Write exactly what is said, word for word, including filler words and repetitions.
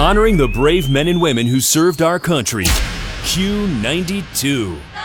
honoring the brave men and women who served our country. Q ninety-two.